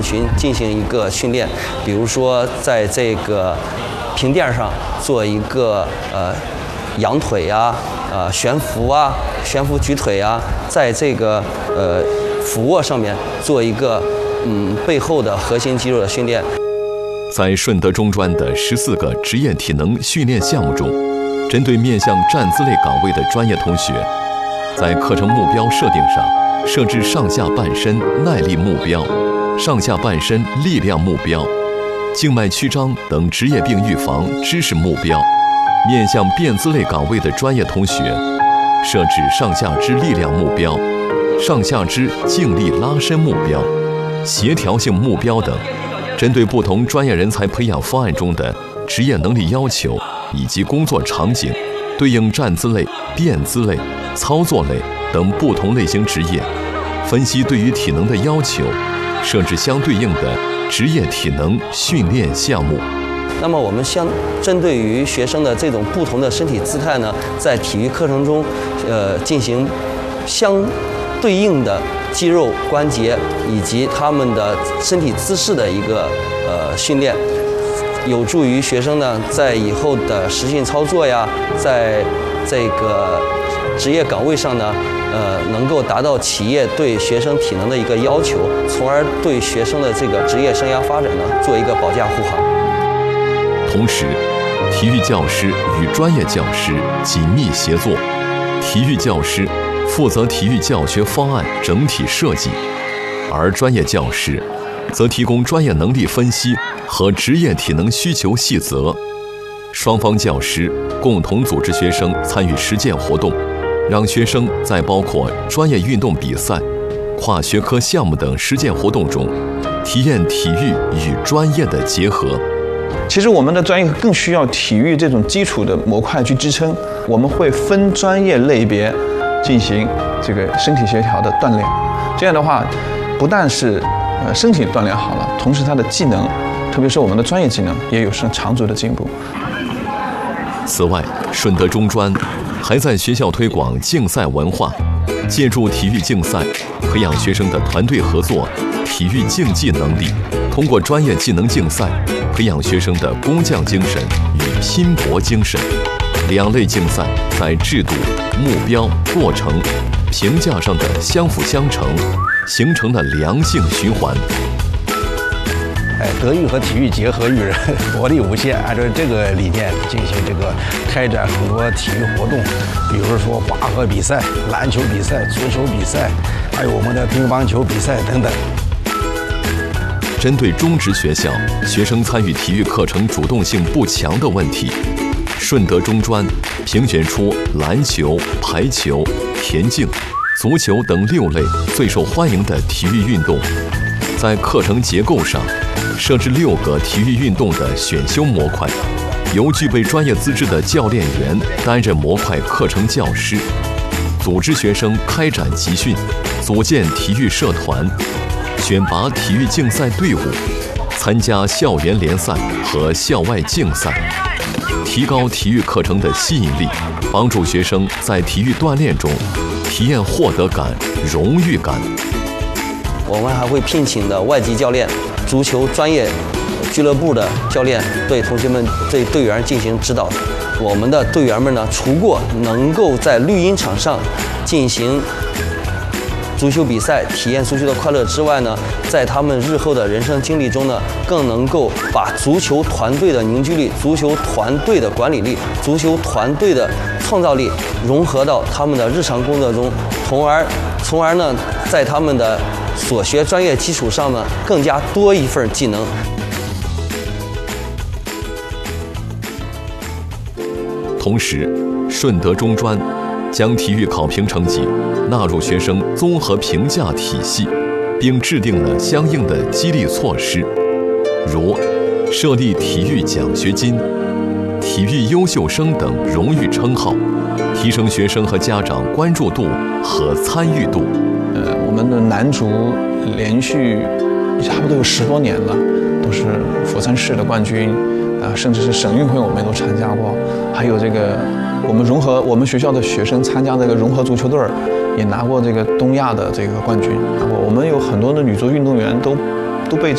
群进行一个训练，比如说在这个平垫上做一个仰腿啊、悬浮啊、悬浮举腿啊，在这个俯卧上面做一个背后的核心肌肉的训练。 在顺德中专的14个职业体能训练项目中，针对面向站姿类岗位的专业同学，在课程目标设定上设置上下半身耐力目标、上下半身力量目标、静脉曲张等职业病预防知识目标。面向变姿类岗位的专业同学，设置上下肢力量目标、上下肢静力拉伸目标、协调性目标等，针对不同专业人才培养方案中的职业能力要求以及工作场景，对应站姿类、变姿类、操作类等不同类型职业，分析对于体能的要求，设置相对应的职业体能训练项目。 那么我们针对于学生的这种不同的身体姿态呢，在体育课程中，进行相对应的肌肉关节以及他们的身体姿势的一个训练，有助于学生呢在以后的实训操作呀，在这个职业岗位上呢，能够达到企业对学生体能的一个要求，从而对学生的这个职业生涯发展呢做一个保驾护航。 同时，体育教师与专业教师紧密协作，体育教师负责体育教学方案整体设计，而专业教师则提供专业能力分析和职业体能需求细则。双方教师共同组织学生参与实践活动，让学生在包括专业运动比赛、跨学科项目等实践活动中，体验体育与专业的结合。 其实我们的专业更需要体育这种基础的模块去支撑，我们会分专业类别进行这个身体协调的锻炼。这样的话，不但是身体锻炼好了，同时他的技能，特别是我们的专业技能，也有长足的进步。 此外，顺德中专还在学校推广竞赛文化，借助体育竞赛，培养学生的团队合作、体育竞技能力。通过专业技能竞赛，培养学生的工匠精神与拼搏精神。两类竞赛在制度、目标、过程、评价上的相辅相成，形成了良性循环。 德育和体育结合育人，活力无限。按照这个理念进行这个开展很多体育活动，比如说拔河比赛、篮球比赛、足球比赛，还有我们的乒乓球比赛等等。 针对中职学校学生参与体育课程主动性不强的问题，顺德中专评选出篮球、排球、田径、足球等6类最受欢迎的体育运动，在课程结构上设置6个体育运动的选修模块，由具备专业资质的教练员担任模块课程教师，组织学生开展集训，组建体育社团，选拔体育竞赛队伍，参加校园联赛和校外竞赛，提高体育课程的吸引力，帮助学生在体育锻炼中体验获得感、荣誉感。 我们还会聘请的外籍教练、足球专业俱乐部的教练对同学们、对队员进行指导。我们的队员们呢，除过能够在绿茵场上进行足球比赛，体验足球的快乐之外呢，在他们日后的人生经历中呢，更能够把足球团队的凝聚力、足球团队的管理力、足球团队的创造力融合到他们的日常工作中，从而呢，在他们的所学专业基础上呢，更加多一份技能。 同时，顺德中专将体育考评成绩纳入学生综合评价体系，并制定了相应的激励措施，如设立体育奖学金、体育优秀生等荣誉称号，提升学生和家长关注度和参与度。 我们的男足连续差不多有10多年了，都是佛山市的冠军，甚至是省运会我们都参加过。还有这个我们学校的学生参加这个融合足球队，也拿过这个东亚的这个冠军。我们有很多的女足运动员都被